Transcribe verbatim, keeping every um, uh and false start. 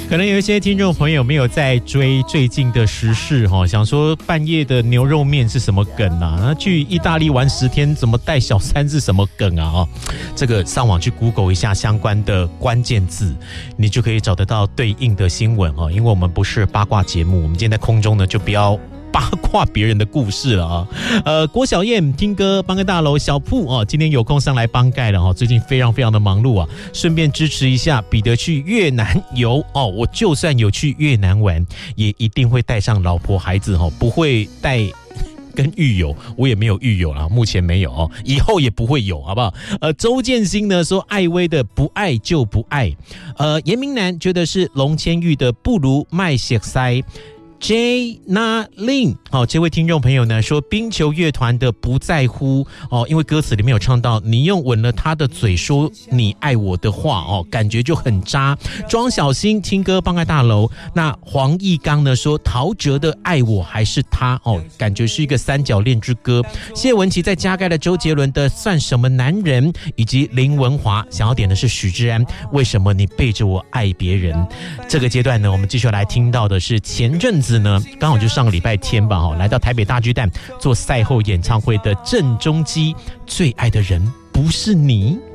可能有一些听众朋友没有在追最近的时事哈，想说半夜的牛肉面是什么梗啊？那去意大利玩十天怎么带小三是什么梗啊？哦，这个上网去 Google 一下相关的关键字，你就可以找得到对应的新闻哦。因为我们不是八卦节目，我们今天在空中呢就不要八卦别人的故事了啊。呃，郭小燕听歌帮个大楼小铺哦，今天有空上来帮盖了哈，最近非常非常的忙碌啊，顺便支持一下彼得去越南游哦。我就算有去越南玩，也一定会带上老婆孩子哈，不会带跟狱友，我也没有狱友啦，目前没有哦，以后也不会有，好不好？呃，周建新呢说艾薇的不爱就不爱，呃，严明南觉得是龙千玉的不如麦雪塞。J Na Lin 哦，这位听众朋友呢说冰球乐团的不在乎哦，因为歌词里面有唱到你用吻了他的嘴说你爱我的话哦，感觉就很渣。庄小新听歌帮爱大楼，那黄义刚呢说陶喆的爱我还是他哦，感觉是一个三角恋之歌。谢文琪在加盖了周杰伦的算什么男人，以及林文华想要点的是许志安为什么你背着我爱别人。这个阶段呢，我们继续来听到的是前阵子呢，刚好就上个礼拜天吧，来到台北大巨蛋做赛后演唱会的郑中基，最爱的人不是你。